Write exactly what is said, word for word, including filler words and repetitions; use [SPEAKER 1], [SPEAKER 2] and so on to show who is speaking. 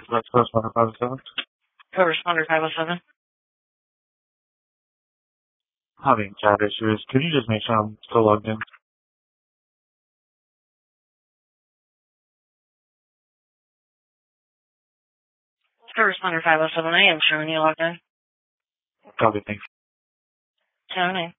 [SPEAKER 1] That's correspondent five oh seven.
[SPEAKER 2] Co-responder five oh seven.
[SPEAKER 1] Having chat issues. Could you just make sure I'm still logged in?
[SPEAKER 2] Co-responder five oh seven, I am showing you logged in.
[SPEAKER 1] Copy, thanks.
[SPEAKER 2] Tony.